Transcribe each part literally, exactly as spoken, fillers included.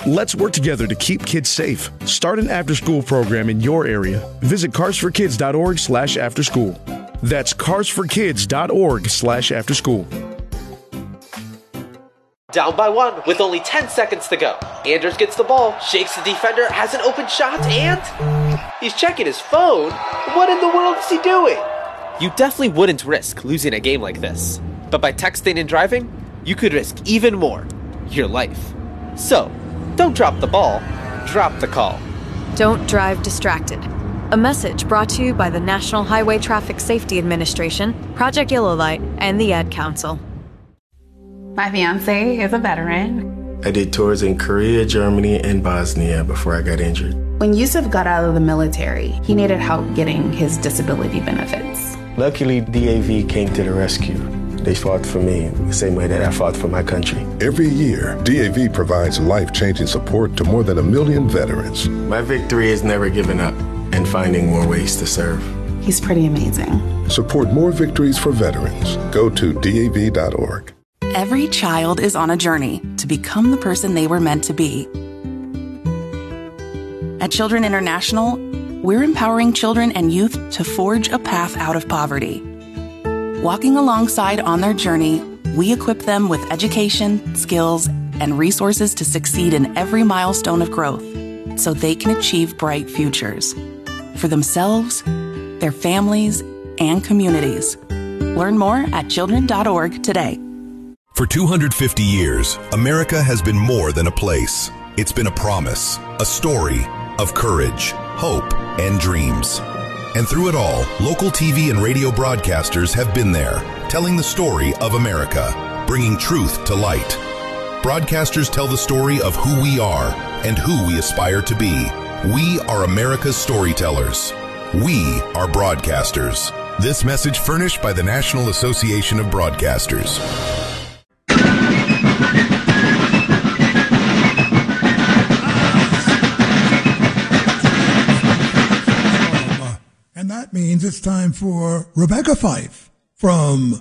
Let's work together to keep kids safe. Start an after-school program in your area. Visit cars for kids dot org slash after school. That's cars for kids dot org slash after school. Down by one with only ten seconds to go. Anders gets the ball, shakes the defender, has an open shot, and he's checking his phone. What in the world is he doing? You definitely wouldn't risk losing a game like this. But by texting and driving, you could risk even more. Your life. So, don't drop the ball, drop the call. Don't drive distracted. A message brought to you by the National Highway Traffic Safety Administration, Project Yellow Light, and the Ad Council. My fiance is a veteran. I did tours in Korea, Germany, and Bosnia before I got injured. When Yusuf got out of the military, he needed help getting his disability benefits. Luckily, D A V came to the rescue. They fought for me the same way that I fought for my country. Every year, D A V provides life-changing support to more than a million veterans. My victory is never giving up and finding more ways to serve. He's pretty amazing. Support more victories for veterans. Go to D A V dot org. Every child is on a journey to become the person they were meant to be. At Children International, we're empowering children and youth to forge a path out of poverty. Walking alongside on their journey, we equip them with education, skills, and resources to succeed in every milestone of growth so they can achieve bright futures for themselves, their families, and communities. Learn more at children dot org today. For two hundred fifty years, America has been more than a place. It's been a promise, a story of courage, hope, and dreams. And through it all, local T V and radio broadcasters have been there, telling the story of America, bringing truth to light. Broadcasters tell the story of who we are and who we aspire to be. We are America's storytellers. We are broadcasters. This message furnished by the National Association of Broadcasters. And that means it's time for Rebecca Fife from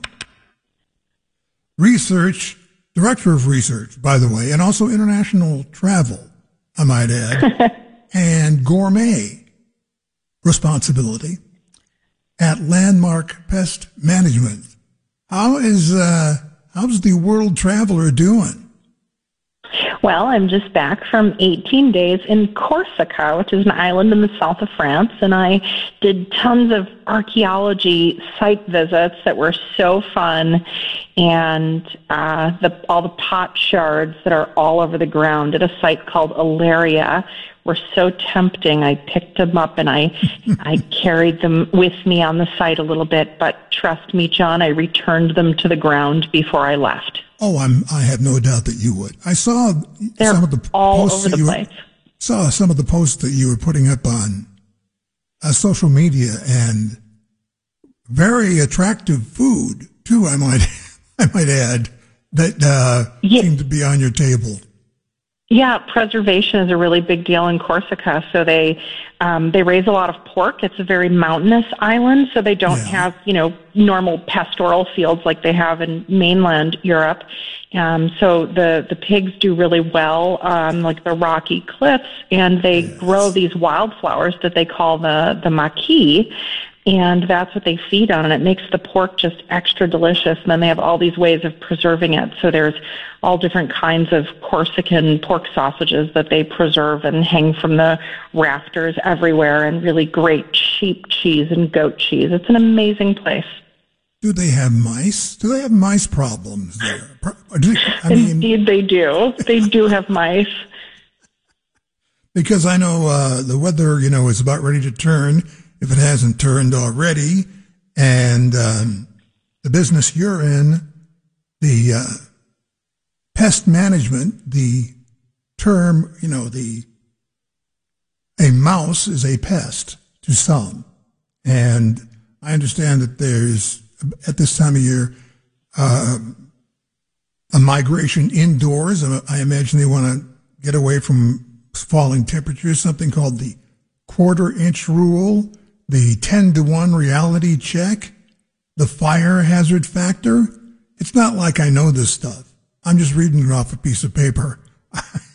Research, Director of Research, by the way, and also International Travel, I might add, and Gourmet Responsibility at Landmark Pest Management. How is, uh, how's the World Traveler doing? Well, I'm just back from eighteen days in Corsica, which is an island in the south of France, and I did tons of archaeology site visits that were so fun, and uh, the, all the pot shards that are all over the ground at a site called Ilaria were so tempting. I picked them up and I I carried them with me on the site a little bit, but trust me, John, I returned them to the ground before I left. Oh, I'm, I have no doubt that you would. I saw They're some of the all posts over that the you place. Were, saw some of the posts that you were putting up on uh, social media, and very attractive food too. I might I might add that uh, yeah. seemed to be on your table. Yeah, preservation is a really big deal in Corsica. So they um, they raise a lot of pork. It's a very mountainous island, so they don't Yeah. have, you know, normal pastoral fields like they have in mainland Europe. Um, so the the pigs do really well on like the rocky cliffs, and they Yes. grow these wildflowers that they call the the maquis. And that's what they feed on, and it makes the pork just extra delicious. And then they have all these ways of preserving it. So there's all different kinds of Corsican pork sausages that they preserve and hang from the rafters everywhere, and really great sheep cheese and goat cheese. It's an amazing place. Do they have mice? Do they have mice problems there? Pro- do- I mean, Indeed they do. They do have mice. because I know uh, the weather, you know, is about ready to turn, if it hasn't turned already, and um, the business you're in, the uh, pest management, the term, you know, the a mouse is a pest to some, and I understand that there's at this time of year uh, a migration indoors. I imagine they want to get away from falling temperatures. Something called the quarter inch rule. The ten to one reality check, the fire hazard factor. It's not like I know this stuff. I'm just reading it off a piece of paper.